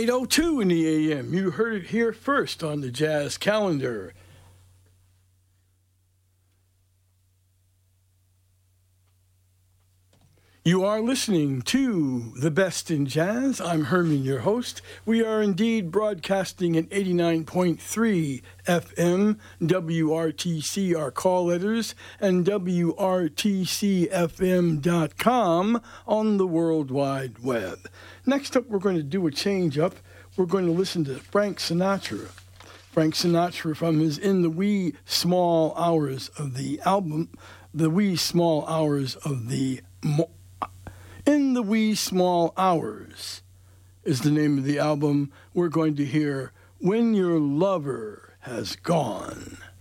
8:02 in the a.m. You heard it here first on the Jazz Calendar. You are listening to The Best in Jazz. I'm Herman, your host. We are indeed broadcasting at 89.3 FM, WRTC, our call letters, and WRTCFM.com on the World Wide Web. Next up, we're going to do a change up. We're going to listen to Frank Sinatra. Frank Sinatra from his In the Wee Small Hours of the album, The Wee Small Hours of the... In the Wee Small Hours is the name of the album. We're going to hear When Your Lover Has Gone.